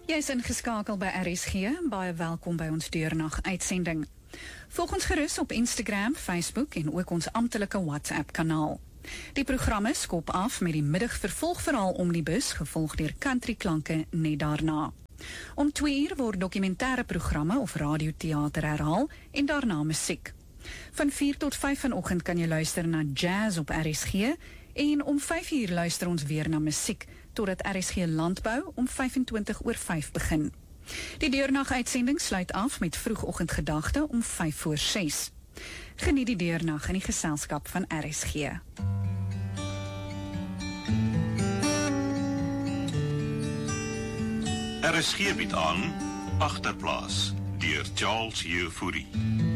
Jy is ingeskakel by RSG, baie welkom by ons deurnag uitsending. Volg ons gerus op Instagram, Facebook en ook ons amptelike WhatsApp kanaal. Die programme skop af met die middagvervolgverhaal Omnibus, gevolg deur countryklanke net daarna. Om 2 uur word dokumentêre programme of radioteater herhaal en daarna musiek. Van 4 tot 5 vanoggend kan jy luister na Jazz op RSG en om 5 uur luister ons weer na musiek, totdat RSG Landbou om 5:25 begin. Die deurnag uitsending sluit af met vroegoggendgedagte om 5:45. Geniet die deurnag in die geselskap van RSG. RSG bied aan Agterplaas deur Charles Jefouri.